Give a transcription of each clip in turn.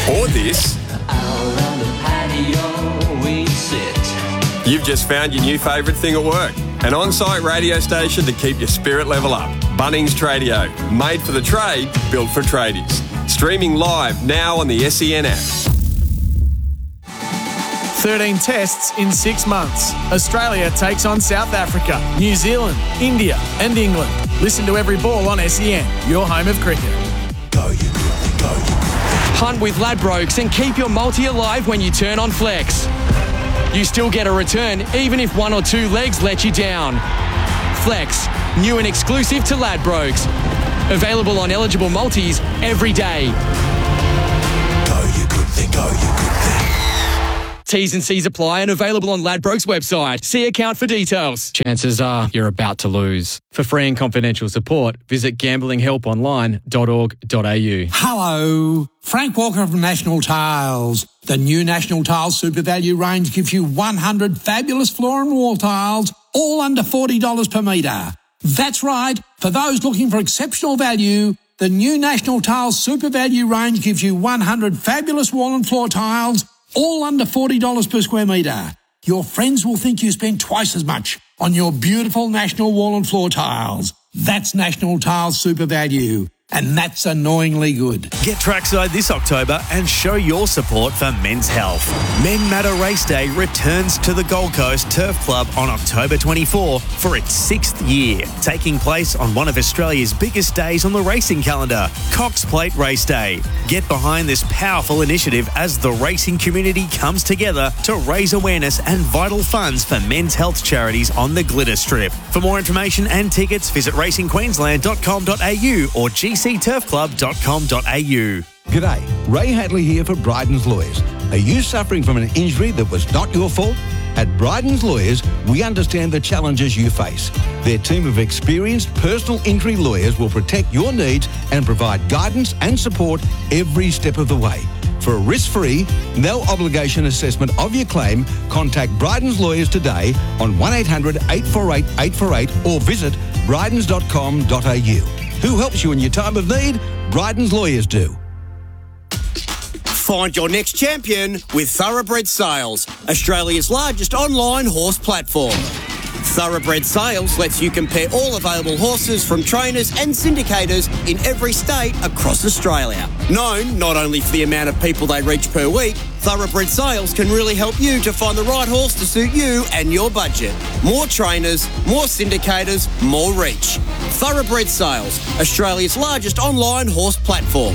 Or this. Out on the patio we sit. You've just found your new favourite thing at work. An on-site radio station to keep your spirit level up. Bunnings Tradio. Made for the trade, built for tradies. Streaming live now on the SEN app. 13 tests in 6 months. Australia takes on South Africa, New Zealand, India and England. Listen to every ball on SEN, your home of cricket. Go you good, go you. Hunt with Ladbrokes and keep your multi alive when you turn on Flex. You still get a return even if one or two legs let you down. Flex, new and exclusive to Ladbrokes. Available on eligible multis every day. Go you good thing, go you good thing. T's and C's apply and available on Ladbrokes website. See account for details. Chances are you're about to lose. For free and confidential support, visit gamblinghelponline.org.au. Hello, Frank Walker from National Tiles. The new National Tiles Super Value range gives you 100 fabulous floor and wall tiles, all under $40 per metre. That's right, for those looking for exceptional value, the new National Tiles Super Value range gives you 100 fabulous wall and floor tiles, all under $40 per square metre. Your friends will think you spent twice as much on your beautiful National wall and floor tiles. That's National Tiles Super Value. And that's annoyingly good. Get trackside this October and show your support for men's health. Men Matter Race Day returns to the Gold Coast Turf Club on October 24 for its 6th year, taking place on one of Australia's biggest days on the racing calendar, Cox Plate Race Day. Get behind this powerful initiative as the racing community comes together to raise awareness and vital funds for men's health charities on the Glitter Strip. For more information and tickets, visit racingqueensland.com.au or gcturfclub.com.au. G'day, Ray Hadley here for Bryden's Lawyers. Are you suffering from an injury that was not your fault? At Bryden's Lawyers, we understand the challenges you face. Their team of experienced personal injury lawyers will protect your needs and provide guidance and support every step of the way. For a risk-free, no-obligation assessment of your claim, contact Bryden's Lawyers today on 1-800-848-848 or visit brydens.com.au. Who helps you in your time of need? Bryden's Lawyers do. Find your next champion with Thoroughbred Sales, Australia's largest online horse platform. Thoroughbred Sales lets you compare all available horses from trainers and syndicators in every state across Australia. Known not only for the amount of people they reach per week, Thoroughbred Sales can really help you to find the right horse to suit you and your budget. More trainers, more syndicators, more reach. Thoroughbred Sales, Australia's largest online horse platform.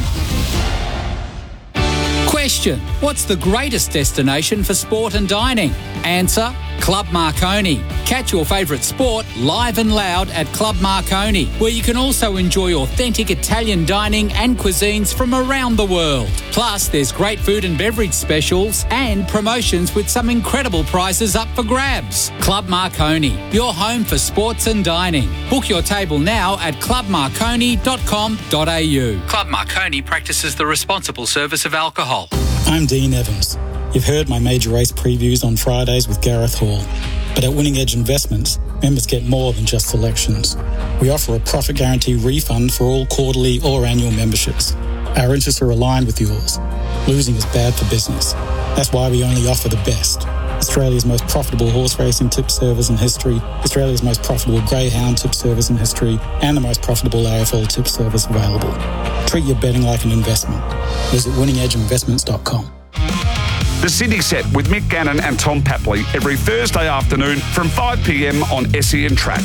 Question: what's the greatest destination for sport and dining? Answer: Club Marconi. Catch your favourite sport live and loud at Club Marconi, where you can also enjoy authentic Italian dining and cuisines from around the world. Plus, there's great food and beverage specials and promotions with some incredible prizes up for grabs. Club Marconi, your home for sports and dining. Book your table now at clubmarconi.com.au. Club Marconi practices the responsible service of alcohol. I'm Dean Evans. You've heard my major race previews on Fridays with Gareth Hall. But at Winning Edge Investments, members get more than just selections. We offer a profit guarantee refund for all quarterly or annual memberships. Our interests are aligned with yours. Losing is bad for business. That's why we only offer the best. Australia's most profitable horse racing tip service in history, Australia's most profitable greyhound tip service in history, and the most profitable AFL tip service available. Treat your betting like an investment. Visit winningedgeinvestments.com. The Sydney Set with Mick Gannon and Tom Papley every Thursday afternoon from 5 p.m. on SEN Track.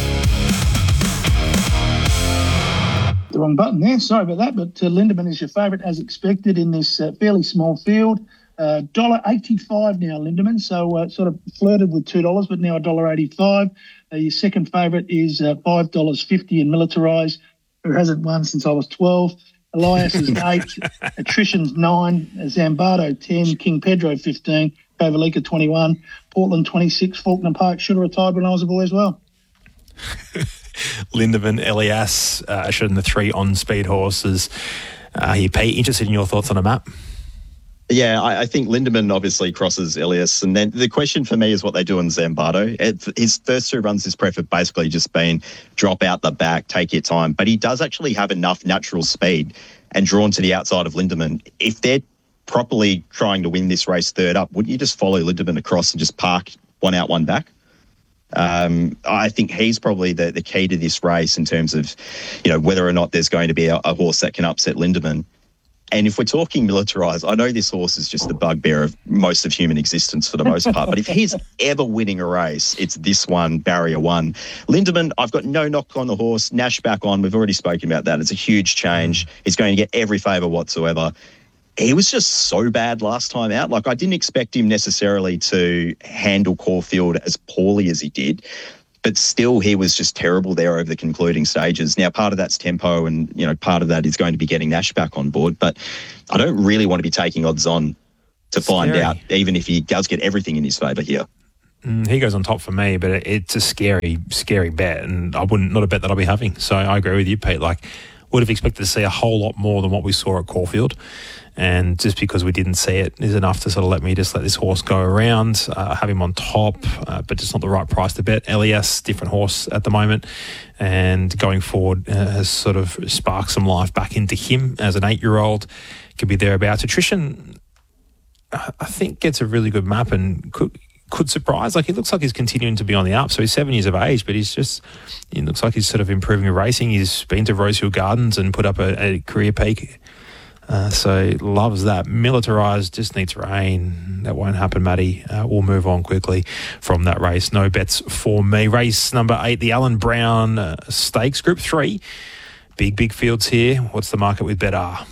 The wrong button there, sorry about that, but Lindemann is your favourite as expected in this fairly small field. $1.85 now, Lindemann, so sort of flirted with $2, but now $1.85. Your second favourite is $5.50 in Militarise, who hasn't won since I was 12. Elias is 8, Attrition's 9, Zambardo 10, King Pedro 15, Kovalika 21, Portland 26, Faulkner Park should have retired when I was a boy as well. Lindemann, Elias, Asher and the 3 on-speed horses. Pete, interested in your thoughts on a map? Yeah, I think Lindemann obviously crosses Elias. And then the question for me is what they do on Zambardo. His first 2 runs this prep have basically just been drop out the back, take your time. But he does actually have enough natural speed and drawn to the outside of Lindemann. If they're properly trying to win this race third up, wouldn't you just follow Lindemann across and just park one out, one back? I think he's probably the key to this race in terms of, whether or not there's going to be a horse that can upset Lindemann. And if we're talking militarised, I know this horse is just the bugbear of most of human existence for the most part, but if he's ever winning a race, it's this one, Barrier 1. Lindemann, I've got no knock on the horse. Nash back on. We've already spoken about that. It's a huge change. He's going to get every favour whatsoever. He was just so bad last time out. Like, I didn't expect him necessarily to handle Caulfield as poorly as he did, but still he was just terrible there over the concluding stages. Now, part of that's tempo and, part of that is going to be getting Nash back on board, but I don't really want to be taking odds on to find out, even if he does get everything in his favour here. He goes on top for me, but it's a scary, scary bet, and not a bet that I'll be having. So I agree with you, Pete. Like, would have expected to see a whole lot more than what we saw at Caulfield. And just because we didn't see it is enough to sort of let this horse go around, have him on top, but just not the right price to bet. Elias, different horse at the moment, and going forward has sort of sparked some life back into him as an 8-year-old. Could be thereabouts. Attrition, I think, gets a really good map and could surprise. Like, he looks like he's continuing to be on the up. So he's 7 years of age, but he looks like he's sort of improving in racing. He's been to Rosehill Gardens and put up a career peak. So loves that. Militarised, just needs rain. That won't happen, Matty. We'll move on quickly from that race. No bets for me. Race number 8, the Alan Brown Stakes, Group 3. Big fields here. What's the market with Bet-R?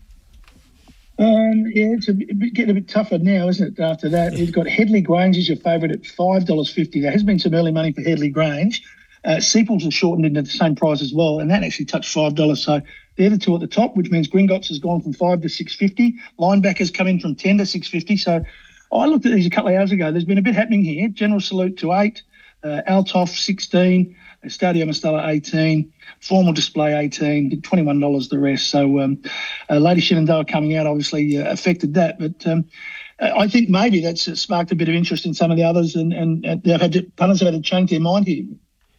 It's getting a bit tougher now, isn't it, after that? You've got Headley Grange as your favourite at $5.50. There has been some early money for Headley Grange. Sepals are shortened into the same price as well, and that actually touched $5. So they're the two at the top, which means Gringotts has gone from $5 to $6.50. Linebackers come in from $10 to $6.50. So I looked at these a couple of hours ago. There's been a bit happening here. General Salute to $8, Altoff 16, Stadio Mastella 18, Formal Display 18, $21 the rest. So Lady Shenandoah coming out obviously affected that, but I think maybe that's sparked a bit of interest in some of the others, and punters have had to change their mind here.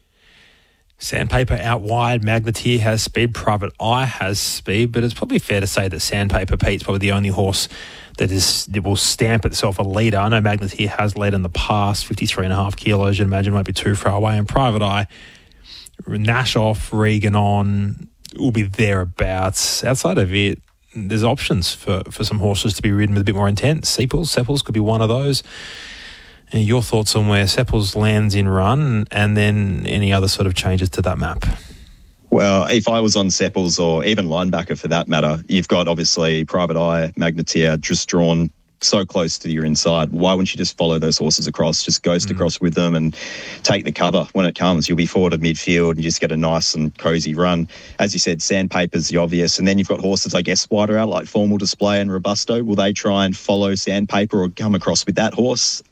Sandpaper out wide. Magneteer has speed. Private Eye has speed, but it's probably fair to say that Sandpaper Pete's probably the only horse that will stamp itself a leader. I know Magneteer has led in the past, 53.5 kilos. You'd imagine might be too far away. And Private Eye, Nash off, Regan on, will be thereabouts. Outside of it, there's options for some horses to be ridden with a bit more intent. Sepals could be one of those. And your thoughts on where Seppels lands in run, and then any other sort of changes to that map? Well, if I was on Seppels, or even linebacker for that matter, you've got obviously Private Eye, Magneteer just drawn so close to your inside. Why wouldn't you just follow those horses across, just ghost across with them and take the cover when it comes? You'll be forward of midfield and just get a nice and cosy run. As you said, Sandpaper's the obvious, and then you've got horses, I guess, wider out like Formal Display and Robusto. Will they try and follow Sandpaper or come across with that horse?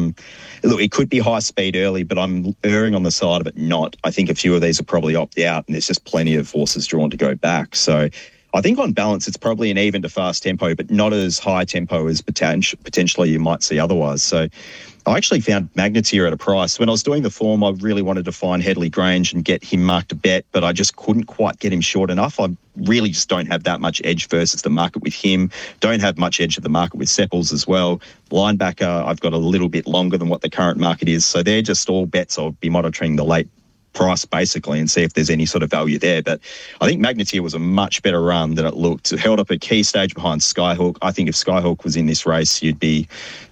Look, it could be high speed early, but I'm erring on the side of it not. I think a few of these will probably opt out, and there's just plenty of horses drawn to go back. So I think on balance, it's probably an even to fast tempo, but not as high tempo as potentially you might see otherwise. So I actually found Magneteer at a price. When I was doing the form, I really wanted to find Headley Grange and get him marked a bet, but I just couldn't quite get him short enough. I really just don't have that much edge versus the market with him. Don't have much edge of the market with Seppels as well. Linebacker, I've got a little bit longer than what the current market is. So they're just all bets I'll be monitoring the late price basically and see if there's any sort of value there. But I think Magneteer was a much better run than it looked. It held up a key stage behind Skyhook. I think if Skyhook was in this race, you'd be,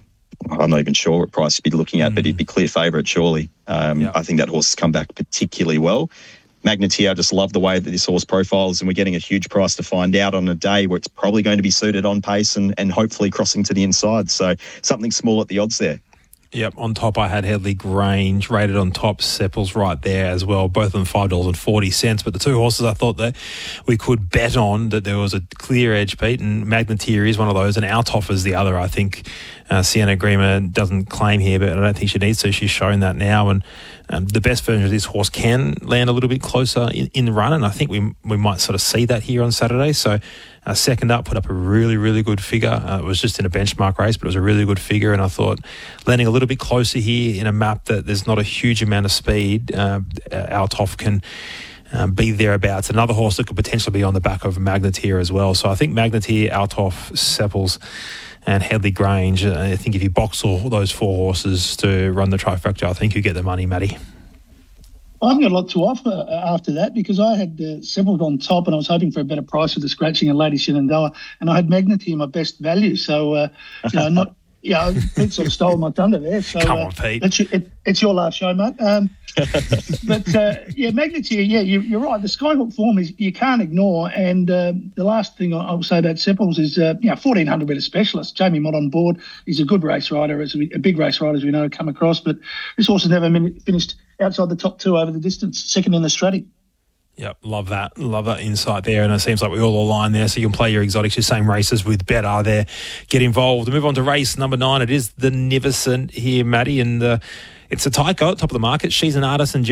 I'm not even sure what price you'd be looking at, but he'd be clear favourite surely. I think that horse has come back particularly well. Magneteer, I just love the way that this horse profiles, and we're getting a huge price to find out on a day where it's probably going to be suited on pace and hopefully crossing to the inside. So something small at the odds there. Yep, on top I had Headley Grange, rated on top, Seppels right there as well, both of them $5.40. But the two horses I thought that we could bet on, that there was a clear edge, Pete, and Magneteer is one of those, and Altoff is the other. I think Sienna Grima doesn't claim here, but I don't think she needs to. She's shown that now, and the best version of this horse can land a little bit closer in the run, and I think we might sort of see that here on Saturday. So second up, put up a really, really good figure. It was just in a benchmark race, but it was a really good figure, and I thought landing a little bit closer here in a map that there's not a huge amount of speed, Altoff can be thereabouts. Another horse that could potentially be on the back of Magneteer as well. So I think Magneteer, Althoff, Seppels and Headley Grange, I think if you box all those 4 horses to run the trifecta, I think you get the money, Matty. I haven't got a lot to offer after that because I had Seppels on top and I was hoping for a better price with the scratching and Lady Shenandoah, and I had Magneteer my best value. So, Pete sort of stole my thunder there. So, come on, Pete. It's your last show, mate. Magneteer, you're right. The Skyhook form is you can't ignore. And the last thing I will say about Seppels is, 1,400 metre specialist. Jamie Mott on board. He's a good race rider. It's a big race rider, as we know, come across. But this horse has never finished outside the top 2 over the distance, second in the Stratty. Yep, love that insight there, and it seems like we all align there, so you can play your exotics, your same races with Better there. Get involved. Move on to race number 9. It is the Niverson here, Matty, and it's a tight go at top of the market. She's an Artisan